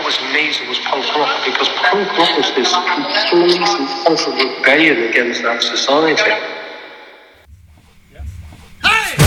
was amazing was punk rock, because punk rock was this complete and utter rebellion against that society.